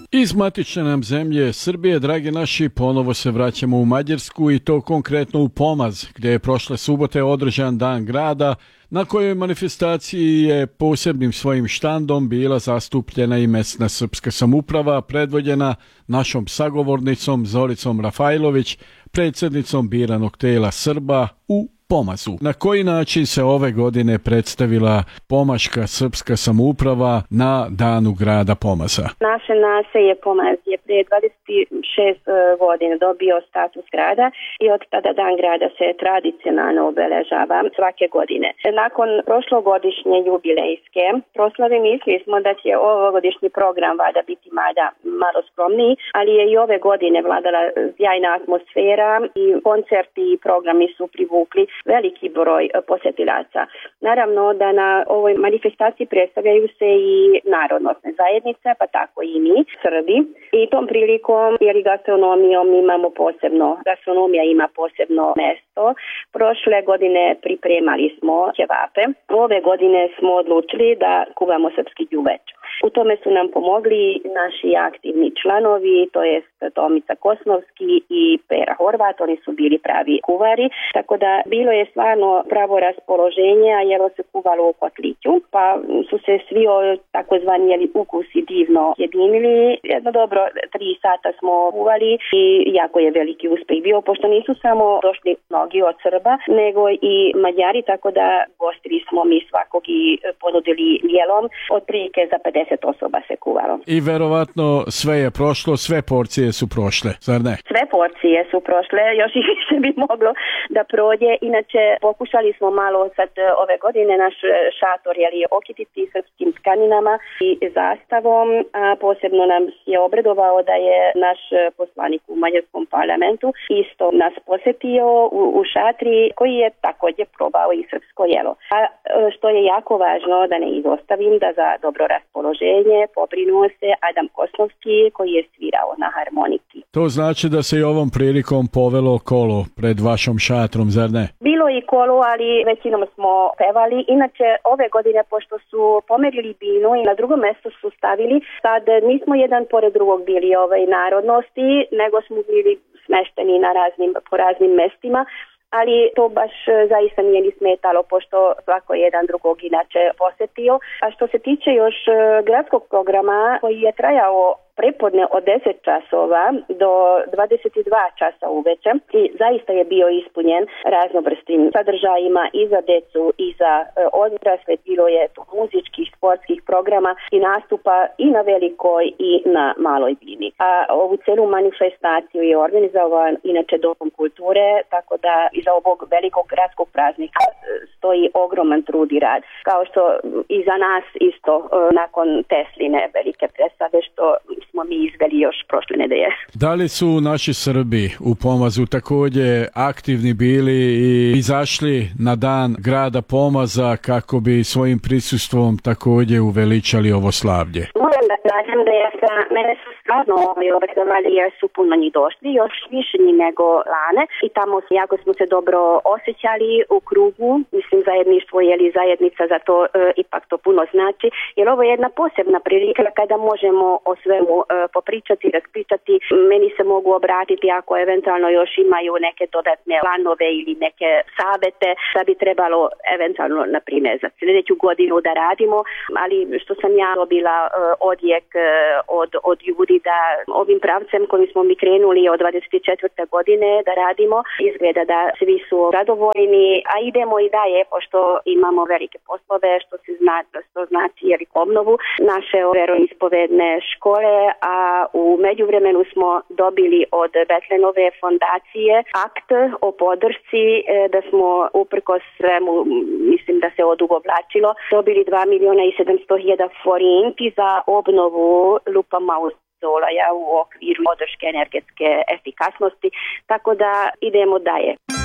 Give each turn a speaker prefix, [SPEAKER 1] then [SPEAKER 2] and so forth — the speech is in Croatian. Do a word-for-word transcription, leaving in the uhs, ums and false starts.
[SPEAKER 1] Iz matične nam zemlje Srbije, dragi naši, ponovo se vraćamo u Mađarsku i to konkretno u Pomaz, gdje je prošle subote održan Dan grada, na kojoj manifestaciji je posebnim svojim štandom bila zastupljena i mesna srpska samouprava, predvođena našom sagovornicom Zoricom Rafajlović, predsjednicom biranog tela Srba u Pomazu. Na koji način se ove godine predstavila pomaška srpska samouprava na Danu grada Pomaza?
[SPEAKER 2] Naše naselje Pomaz je prije dvadeset šest godina dobio status grada i od tada Dan grada se tradicionalno obeležava svake godine. Nakon prošlogodišnje jubilejske proslave mislili smo da će ovogodišnji program vada biti mada malo skromniji, ali je i ove godine vladala sjajna atmosfera i koncerti i programi su privukli veliki broj posjetilaca. Naravno da na ovoj manifestaciji predstavljaju se i narodnostne zajednice, pa tako i mi, Srbi. I tom prilikom, jer i gastronomijom imamo posebno, gastronomija ima posebno mesto. Prošle godine pripremali smo ćevape. Ove godine smo odlučili da kuvamo srpski đuveč. U tome su nam pomogli naši aktivni članovi, to jest Tomica Kosnovski i Pera Horvat, oni su bili pravi kuvari, tako da bilo je stvarno pravo raspoloženje, a jelo se kuvalo u kotliću, pa su se svi takozvani jeli ukusi divno jedinili. Jedno dobro, tri sata smo kuvali i jako je veliki uspjeh bio, pošto nisu samo došli mnogi od Srba, nego i Mađari, tako da gostili smo mi svakog i ponudili jelom, otprilike za pedeset osoba se kuvalo.
[SPEAKER 1] I verovatno sve je prošlo, sve porcije su prošle, zar ne?
[SPEAKER 2] Sve porcije su prošle, još i više bi moglo da prođe. Inače, pokušali smo malo sad ove godine naš šator jeli, okititi srpskim tkaninama i zastavom, a posebno nam je obradovao da je naš poslanik u mađarskom parlamentu isto nas posjetio u, u šatri, koji je također probao i srpsko jelo. A što je jako važno, da ne izostavim, da za dobro raspoloženje pobrinuo se Adam Kosnovski, koji je svirao na harmoniki.
[SPEAKER 1] To znači da se i ovom prilikom povelo kolo pred vašom šatrom, zar ne?
[SPEAKER 2] Bilo i kolo, ali većinom smo pevali. Inače, ove godine, pošto su pomerili binu i na drugom mjestu su stavili, sad nismo jedan pored drugog bili ovaj narodnosti, nego smo bili smešteni na raznim, po raznim mestima. Ali to baš zaista nije ni smetalo, pošto svako jedan drugog inače posjetio. A što se tiče još gradskog programa koji je trajao prepodne od deset časova do dvadeset dva časa uveče i zaista je bio ispunjen raznovrsnim sadržajima i za decu i za e, odrasle. Bilo je to muzičkih, sportskih programa i nastupa i na velikoj i na maloj bini. A ovu celu manifestaciju je organizovan inače Dom kulture, tako da iza ovog velikog gradskog praznika stoji ogroman trud i rad. Kao što i za nas isto e, nakon Tesline velike predstave što smo mi izveli još prošle nedelje.
[SPEAKER 1] Da li su naši Srbi u Pomazu također aktivni bili i izašli na Dan grada Pomaza kako bi svojim prisustvom također uveličali ovo slavlje?
[SPEAKER 2] Moram da kažem da je sa mene su stvarno ovi obradovali jer su puno njih došli, još više njih nego lane i tamo jako smo se dobro osjećali u krugu, mislim zajedništvo je li zajednica, za to e, ipak to puno znači, jer ovo je jedna posebna prilika kada možemo o svemu e, popričati, raspričati, meni se mogu obratiti ako eventualno još imaju neke dodatne planove ili neke savete da bi trebalo eventualno na primjer za sljedeću godinu da radimo, ali što sam ja dobila e, odjek e, od, od ljudi da ovim pravcem kojim smo mi krenuli od dvadeset četvrte godine da radimo, izgleda da svi su zadovoljni, a idemo i dalje pošto imamo velike poslove što se zna, što znači jeli obnovu naše veroispovedne škole, a u međuvremenu smo dobili od Betlenove fondacije akt o podršci da smo uprkos svemu, mislim da se odugovlačilo, dobili dva miliona i sedamsto hiljada forinti za obnovu Lupa Mauzolaja u okviru podrške energetske efikasnosti, tako da idemo dalje.